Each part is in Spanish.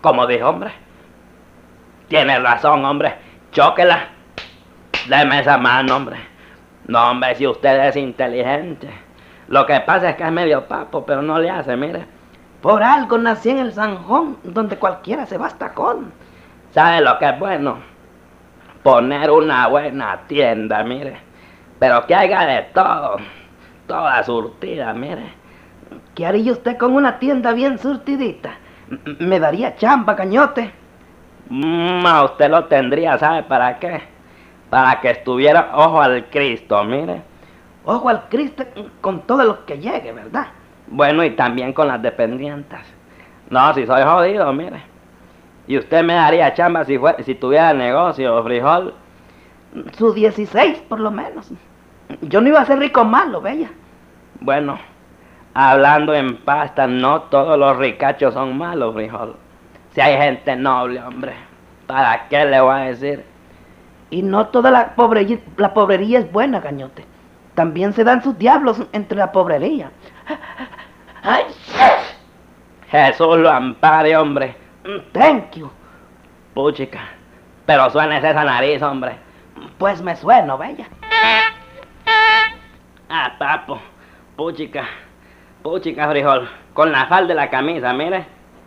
Como dijo, hombre. Tiene razón, hombre. Chóquela. Deme esa mano, hombre. No, hombre, si usted es inteligente. Lo que pasa es que es medio papo, pero no le hace, mire. Por algo nací en el Sanjón, donde cualquiera se basta con. ¿Sabe lo que es bueno? Poner una buena tienda, mire. Pero que haya de todo. Toda surtida, mire. ¿Qué haría usted con una tienda bien surtidita? ¿Me daría chamba, Cañote? Usted lo tendría, ¿sabe para qué? Para que estuviera ojo al Cristo, mire. Ojo al Cristo con todo lo que llegue, ¿verdad? Bueno, y también con las dependientes. No, si soy jodido, mire. Y usted me daría chamba si tuviera negocio, frijol. Su 16, por lo menos. Yo no iba a ser rico malo, bella. Bueno, hablando en pasta, no todos los ricachos son malos, frijol. Si hay gente noble, hombre, ¿para qué le voy a decir? Y no toda la pobrería es buena, Cañote. También se dan sus diablos entre la pobrería. ¡Ay! Jesús lo ampare, hombre. Thank you. Puchica, pero suénese esa nariz, hombre. Pues me sueno, bella. Ah, papo. Puchica, frijol. Con la falda de la camisa, mire.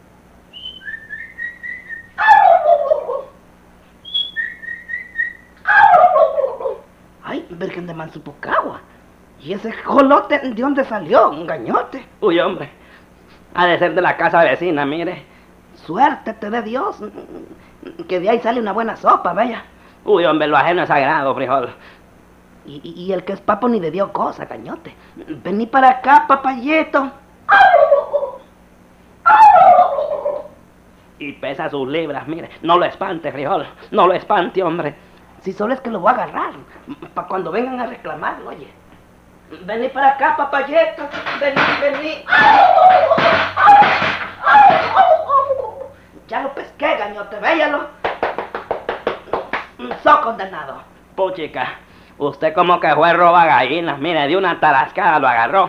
Ay, Virgen de Mansupucagua. ¿Y ese jolote de dónde salió? ¿Un gañote? Uy, hombre. Ha de ser de la casa vecina, mire. Suerte te dé Dios. Que de ahí sale una buena sopa, bella. Uy, hombre, lo ajeno es sagrado, frijol. Y el que es papo ni le dio cosa, Cañote. Vení para acá, papayito. Y pesa sus libras, mire. No lo espante, frijol. No lo espante, hombre. Si solo es que lo voy a agarrar. Para cuando vengan a reclamarlo, oye. Vení para acá, papayito. Vení. Ya lo pesqué, Gañote, véyalo. ¡So condenado! Puchica, usted como que fue roba gallinas. Mire, de una tarascada lo agarró.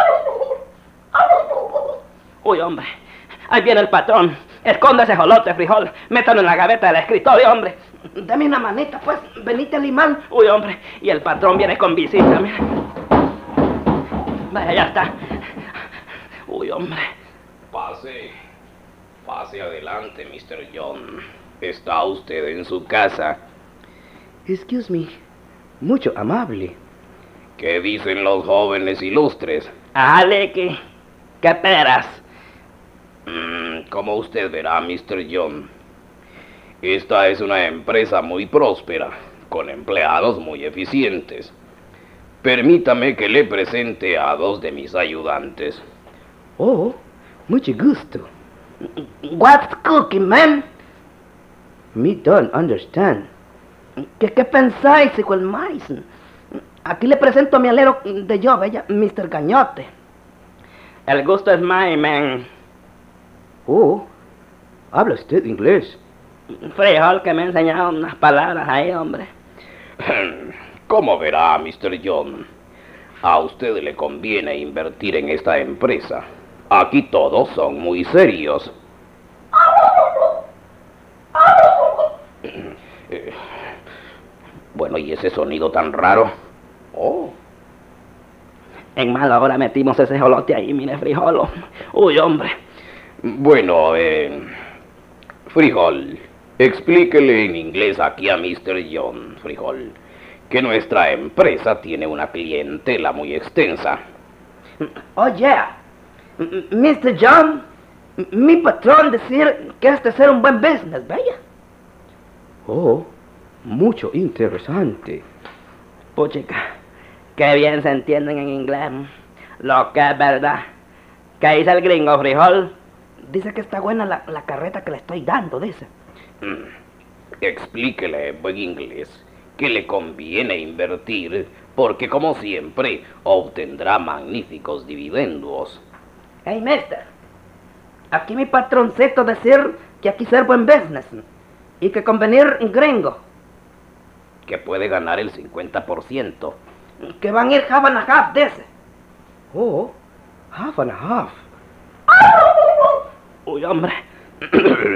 Uy, hombre, ahí viene el patrón. Esconde ese jolote, frijol. Métalo en la gaveta del escritorio, hombre. Dame una manita, pues. Venite, Limán. Uy, hombre, y el patrón viene con visita, mire. Vaya, ya está. Uy, hombre. Pase adelante, Mr. John. ¿Está usted en su casa? Excuse me. Mucho amable. ¿Qué dicen los jóvenes ilustres? Aleque, ¿qué peras? Como usted verá, Mr. John, esta es una empresa muy próspera, con empleados muy eficientes. Permítame que le presente a dos de mis ayudantes. Oh, mucho gusto. What's cooking, man? Me don't understand. ¿Qué pensáis, hijo el maíz? Aquí le presento a mi alero de yo, bella, Mr. Gañote. El gusto es mine, man. Oh, ¿habla usted inglés? Frijol, que me ha enseñado unas palabras ahí, hombre. Como verá, Mr. John, a usted le conviene invertir en esta empresa. Aquí todos son muy serios. Bueno, ¿y ese sonido tan raro? Oh. En mala hora metimos ese jolote ahí, mire, frijolo. Uy, hombre. Bueno, frijol, explíquele en inglés aquí a Mr. John, frijol, que nuestra empresa tiene una clientela muy extensa. Oh, yeah. Mr. John, mi patrón decir que este ser un buen business, ¿bella? Oh, mucho interesante. Puchica, qué bien se entienden en inglés. Lo que es verdad. ¿Qué dice el gringo, frijol? Dice que está buena la carreta que le estoy dando, dice. Explíquele en buen inglés que le conviene invertir porque, como siempre, obtendrá magníficos dividendos. Hey, mister, aquí mi patroncito decir que aquí ser buen business y que convenir gringo. Que puede ganar el 50%. Que van a ir half and a half, dice. Oh, half and a half. Uy, hombre.